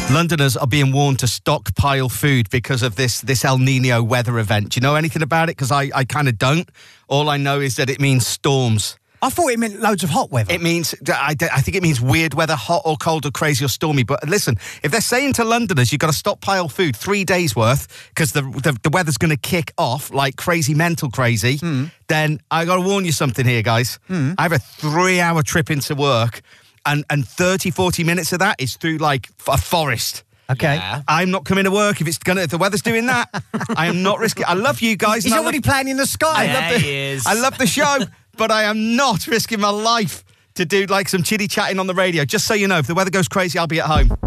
Londoners are being warned to stockpile food because of this El Nino weather event. Do you know anything about it? Because I kind of don't. All I know is that it means storms. I thought it meant loads of hot weather. It means, I think it means weird weather, hot or cold or crazy or stormy. But listen, if they're saying to Londoners, you've got to stockpile food 3 days worth because the weather's going to kick off like crazy, mental crazy, then I got to warn you something here, guys. I have a 3-hour trip into work and 30, 40 minutes of that is through like a forest. Okay. Yeah. I'm not coming to work if the weather's doing that. I am not risking. I love you guys. He's already playing in the sky. I love the show, but I am not risking my life to do like some chitty chatting on the radio. Just so you know, if the weather goes crazy, I'll be at home.